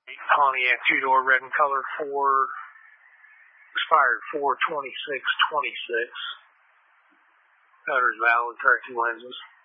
Pontiac two-door red in color, expired 4/26/26. Cover's valid, corrected lenses.